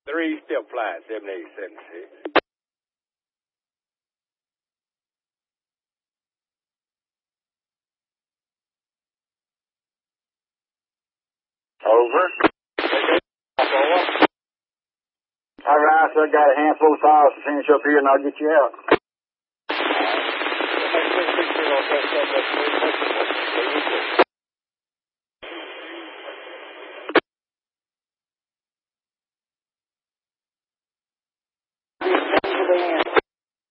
3, still flying, 7876. Over. All right, so I got a handful of files to finish up here, and I'll get you out. All right.